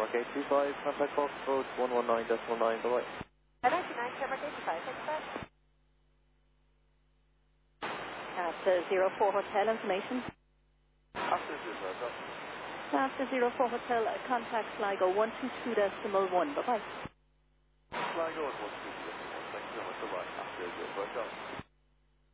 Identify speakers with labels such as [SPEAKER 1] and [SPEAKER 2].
[SPEAKER 1] Okay, 25, contact Fox Road 119.9, bye-bye.
[SPEAKER 2] 99, camera 85, thanks, sir. After 04 Hotel information.
[SPEAKER 1] After 04,
[SPEAKER 2] After 04 Hotel, contact Sligo 122.1, bye-bye.
[SPEAKER 1] Sligo 122.1, thank you very much, bye-bye. After 04,